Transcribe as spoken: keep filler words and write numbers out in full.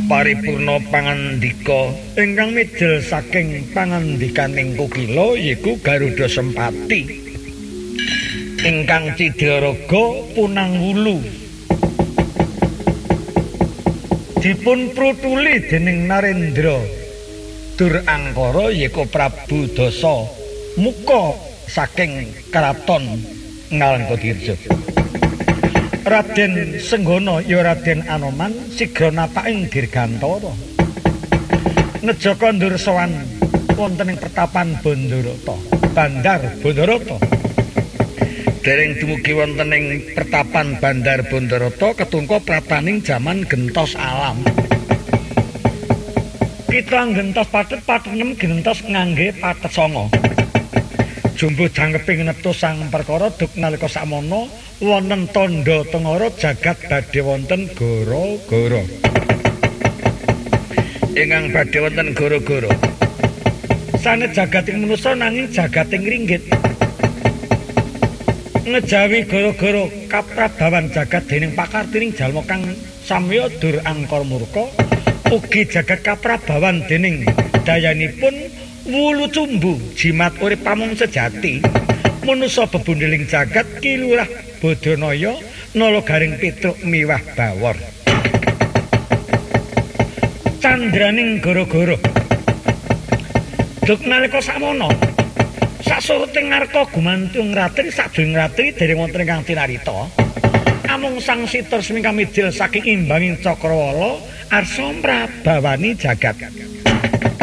paripurna pangandika ingkang midil saking pangandikaning Kukila yaiku Garuda Sempati ingkang Cidraraga punang wulu dipun prutuli dening Narendra Durangkara yaiku Prabu Dasa Muka saking Kraton Ngalengkadirja. Raden Senggana ya Raden Anoman sigra napaking Dirgantara. Nejaka ndur sowan wonten ing pertapan Bandarata, Bandar Bandarata. Dereng dumugi wonten ing pertapan Bandar Bandarata ketungka prataning jaman gentos alam. Kita gentos pathet pathet nem gentos ngangge pathet sanga. Jumbo jangkeping neptu sang perkara duk nalika sakmono wonten tandha tengara jagat badhe wonten gara-gara. Ingkang badhe wonten gara-gara. Sanes jagating manusa nanging jagating ringgit. Ngejawi gara-gara kaprabawan jagat dening pakartining jalma kang samya Durangkara murka ugi jagat kaprabawan dening dayanipun wulu cumbu jimat urip pamung sejati manusa bebundeling jagat kilurah Badanaya nala garing Petruk miwah bawor candraning gara-gara duk nalika sakmono sasuruting ngarka gumantung ratri sadurunge ratri dereng wonten ingkang tinarita amung sang Sita Resmi kamidil saking imbanging Cakrawala arsa mrabawani jagat